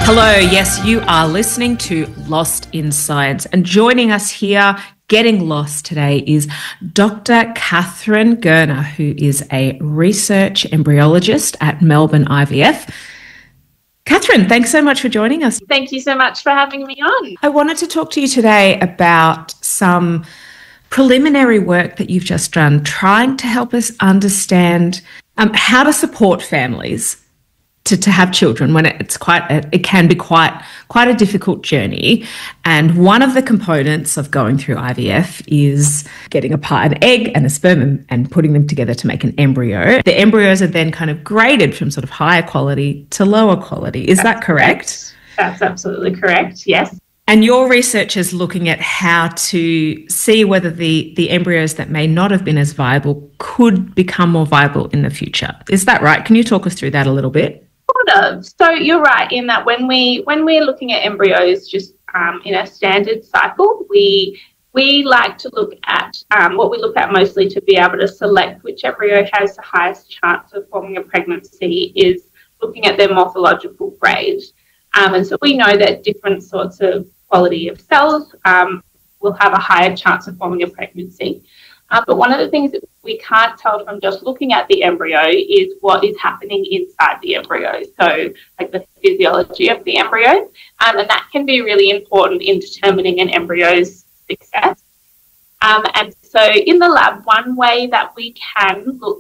Hello, yes, you are listening to Lost in Science, and joining us here, getting lost today, is Dr. Catherine Gerner, who is a research embryologist at Melbourne IVF. Catherine, thanks so much for joining us. Thank you so much for having me on. I wanted to talk to you today about some preliminary work that you've just done, trying to help us understand how to support families to have children when it can be quite a difficult journey. And one of the components of going through IVF is getting an egg and a sperm and putting them together to make an embryo. The embryos are then kind of graded from sort of higher quality to lower quality. Is that correct? That's absolutely correct, yes. And your research is looking at how to see whether the embryos that may not have been as viable could become more viable in the future. Is that right? Can you talk us through that a little bit? Sort of. So you're right in that when we're looking at embryos just in a standard cycle, we like to look at what we look at mostly to be able to select which embryo has the highest chance of forming a pregnancy is looking at their morphological grade. And so we know that different sorts of quality of cells will have a higher chance of forming a pregnancy. But one of the things that we can't tell from just looking at the embryo is what is happening inside the embryo, so like the physiology of the embryo. And that can be really important in determining an embryo's success. And so in the lab, one way that we can look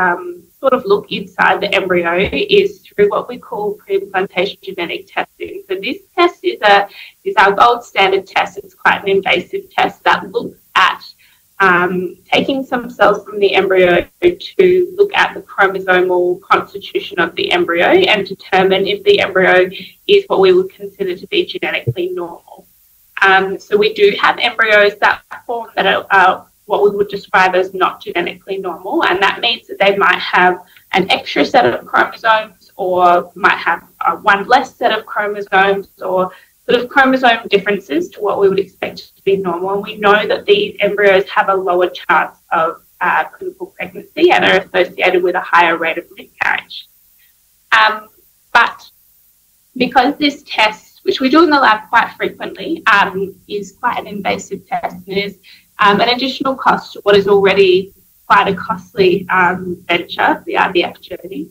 inside the embryo is through what we call pre-implantation genetic testing. So this test is our gold standard test. It's quite an invasive test that looks at taking some cells from the embryo to look at the chromosomal constitution of the embryo and determine if the embryo is what we would consider to be genetically normal. So we do have embryos that form that are what we would describe as not genetically normal, and that means that they might have an extra set of chromosomes or might have one less set of chromosomes or sort of chromosome differences to what we would expect to be normal. And we know that these embryos have a lower chance of clinical pregnancy and are associated with a higher rate of miscarriage. But because this test, which we do in the lab quite frequently, is quite an invasive test and is an additional cost to what is already quite a costly venture, the IVF journey,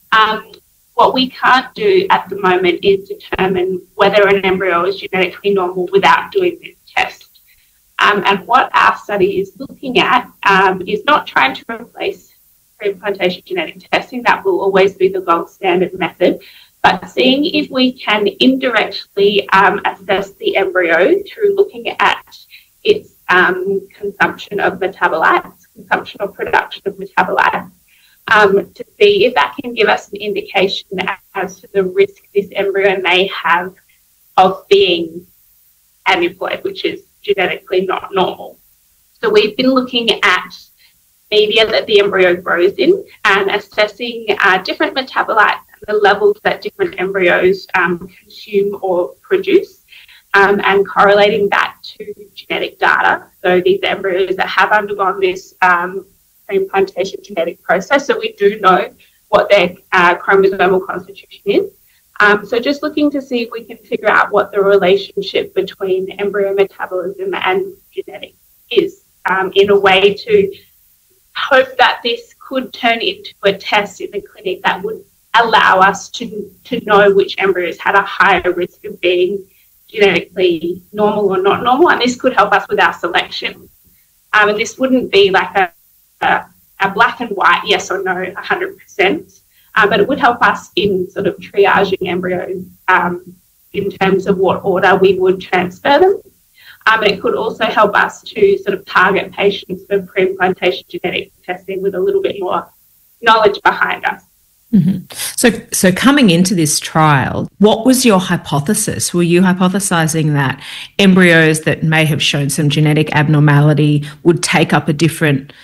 what we can't do at the moment is determine whether an embryo is genetically normal without doing this test. And what our study is looking at is not trying to replace pre-implantation genetic testing. That will always be the gold standard method, but seeing if we can indirectly assess the embryo through looking at its consumption of metabolites, consumption or production of metabolites, to see if that can give us an indication as to the risk this embryo may have of being aneuploid, which is genetically not normal. So we've been looking at media that the embryo grows in and assessing different metabolites and the levels that different embryos consume or produce, and correlating that to genetic data. So these embryos that have undergone this pre-implantation genetic process, so we do know what their chromosomal constitution is. So just looking to see if we can figure out what the relationship between embryo metabolism and genetics is, in a way to hope that this could turn into a test in the clinic that would allow us to know which embryos had a higher risk of being genetically normal or not normal, and this could help us with our selection. And this wouldn't be like a black and white yes or no 100%, but it would help us in sort of triaging embryos in terms of what order we would transfer them. And it could also help us to sort of target patients for pre-implantation genetic testing with a little bit more knowledge behind us. Mm-hmm. So coming into this trial, what was your hypothesis? Were you hypothesizing that embryos that may have shown some genetic abnormality would take up a different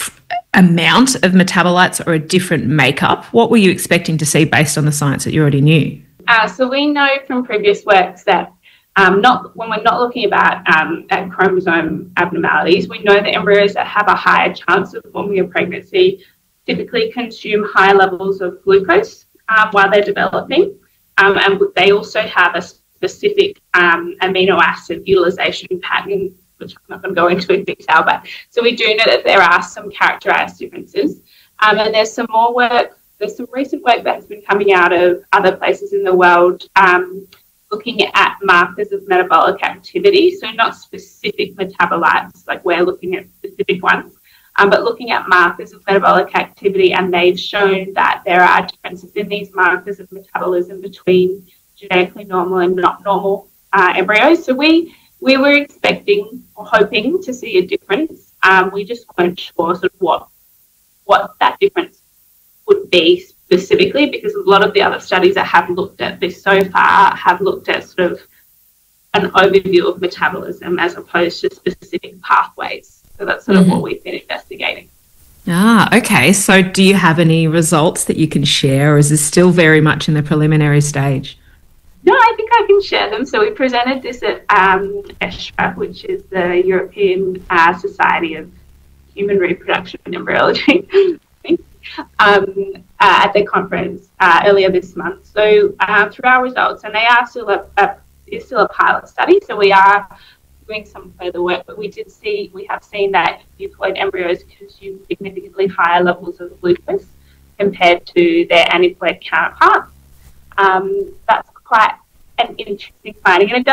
amount of metabolites or a different makeup? What were you expecting to see based on the science that you already knew? So we know from previous works that when we're not looking about at chromosome abnormalities, we know that embryos that have a higher chance of forming a pregnancy typically consume high levels of glucose while they're developing. and they also have a specific amino acid utilization pattern, which I'm not going to go into in detail, but so we do know that there are some characterized differences. And there's some more work, there's some recent work that's been coming out of other places in the world looking at markers of metabolic activity, so not specific metabolites, like we're looking at specific ones, but looking at markers of metabolic activity, and they've shown that there are differences in these markers of metabolism between genetically normal and not normal embryos. So we were expecting or hoping to see a difference. We just weren't sure sort of what that difference would be specifically, because a lot of the other studies that have looked at this so far have looked at sort of an overview of metabolism as opposed to specific pathways. So that's sort of what we've been investigating. Ah, okay. So do you have any results that you can share, or is this still very much in the preliminary stage? No, I think I can share them. So we presented this at ESHRE, which is the European Society of Human Reproduction and Embryology, at the conference earlier this month. So through our results, and they are still it's still a pilot study, so we are doing some further work, but we have seen that euploid embryos consume significantly higher levels of glucose compared to their aneuploid counterparts. That's quite an interesting finding, and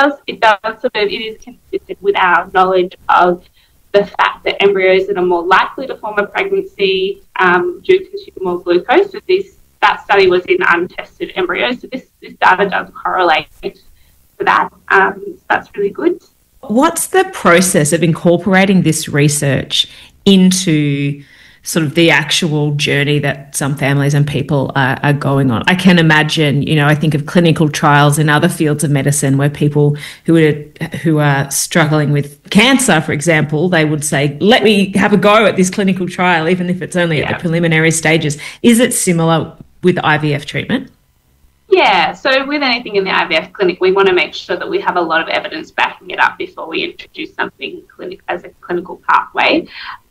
it is consistent with our knowledge of the fact that embryos that are more likely to form a pregnancy do consume more glucose. So that study was in untested embryos, so this data does correlate to that. So that's really good. What's the process of incorporating this research into sort of the actual journey that some families and people are going on? I can imagine, I think of clinical trials in other fields of medicine where people who are struggling with cancer, for example, they would say, let me have a go at this clinical trial, even if it's only at the preliminary stages. Is it similar with IVF treatment? Yeah, so with anything in the IVF clinic, we want to make sure that we have a lot of evidence backing it up before we introduce something as a clinical pathway.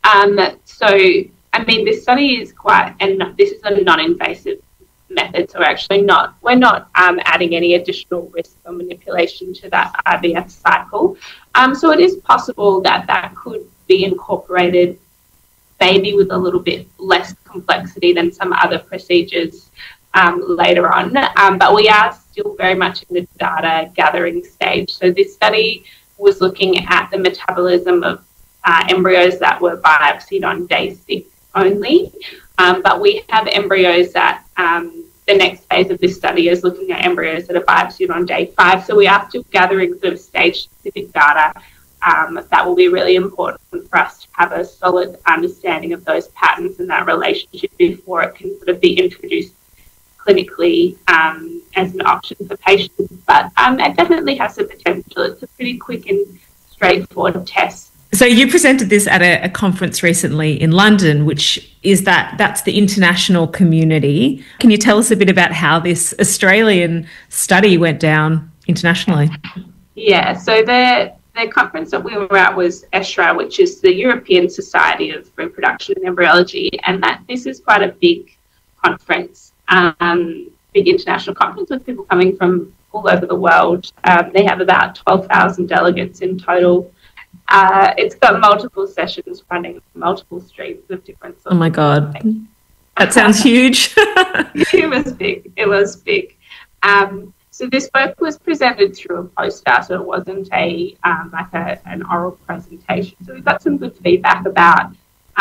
So, I mean, this study is this is a non-invasive method, so we're not adding any additional risk or manipulation to that IVF cycle. So it is possible that could be incorporated maybe with a little bit less complexity than some other procedures later on, but we are still very much in the data gathering stage. So this study was looking at the metabolism of embryos that were biopsied on day 6 only, but we have embryos that the next phase of this study is looking at embryos that are biopsied on day 5. So we are still gathering sort of stage-specific data that will be really important for us to have a solid understanding of those patterns and that relationship before it can sort of be introduced clinically as an option for patients, but it definitely has the potential. It's a pretty quick and straightforward test. So you presented this at a conference recently in London, which is that's the international community. Can you tell us a bit about how this Australian study went down internationally? Yeah, so the conference that we were at was ESHRE, which is the European Society of Reproduction and Embryology, and this is quite a big conference. Big international conference with people coming from all over the world. They have about 12,000 delegates in total. It's got multiple sessions running multiple streams of different sorts. Oh my God, that sounds huge. It was big. So this work was presented through a poster, so it wasn't an oral presentation. So we got some good feedback about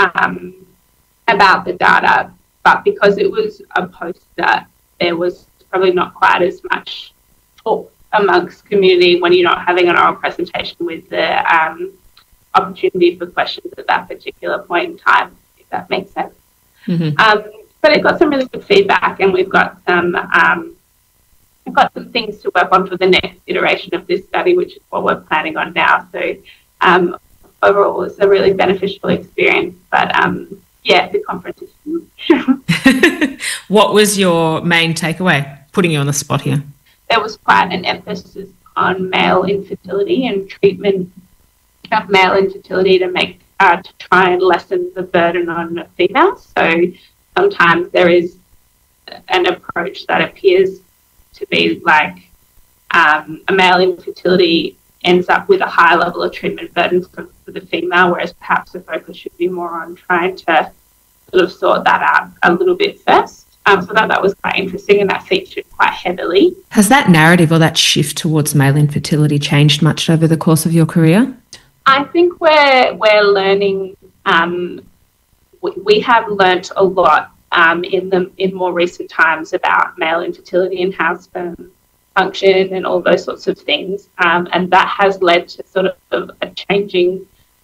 the data. But because it was a poster, there was probably not quite as much talk amongst community when you're not having an oral presentation with the opportunity for questions at that particular point in time, if that makes sense. Mm-hmm. But it got some really good feedback, and we've got some things to work on for the next iteration of this study, which is what we're planning on now. So overall, it's a really beneficial experience. But the conference is huge. What was your main takeaway? Putting you on the spot here. There was quite an emphasis on male infertility and treatment of male infertility to try and lessen the burden on females. So sometimes there is an approach that appears to be like a male infertility ends up with a higher level of treatment burden for the female, whereas perhaps the focus should be more on trying to sort of sort that out a little bit first. So that was quite interesting, and that featured quite heavily. Has that narrative or that shift towards male infertility changed much over the course of your career? I think we're learning. We have learnt a lot in more recent times about male infertility and how sperm function and all those sorts of things, and that has led to sort of a changing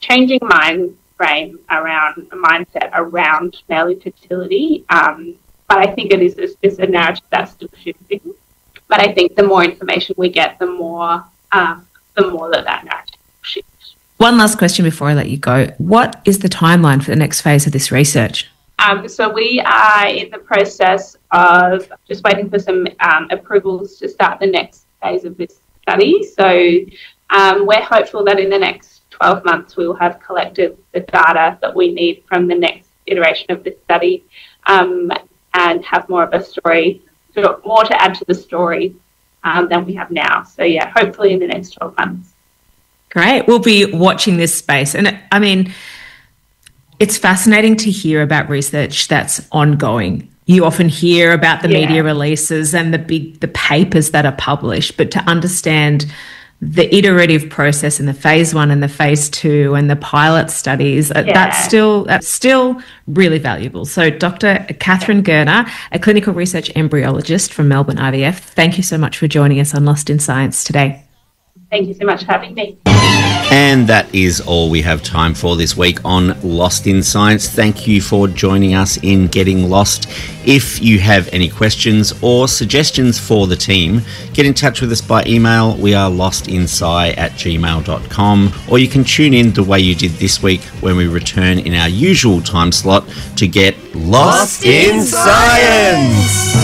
mindset around male infertility. But I think it is just a narrative that's still shifting. But I think the more information we get, the more that narrative shifts. One last question before I let you go. What is the timeline for the next phase of this research? So we are in the process of just waiting for some approvals to start the next phase of this study. So we're hopeful that in the next 12 months we will have collected the data that we need from the next iteration of this study, and have more of a story, more to add to the story than we have now. So yeah, hopefully in the next 12 months. Great. We'll be watching this space. And I mean, it's fascinating to hear about research that's ongoing. You often hear about the media releases and the papers that are published, but to understand the iterative process in the phase 1 and the phase 2 and the pilot studies, that's still really valuable. So Dr. Catherine Gerner, a clinical research embryologist from Melbourne IVF, thank you so much for joining us on Lost in Science today. Thank you so much for having me. And that is all we have time for this week on Lost in Science. Thank you for joining us in Getting Lost. If you have any questions or suggestions for the team, get in touch with us by email. We are lostinsci@gmail.com, or you can tune in the way you did this week when we return in our usual time slot to get Lost in Science.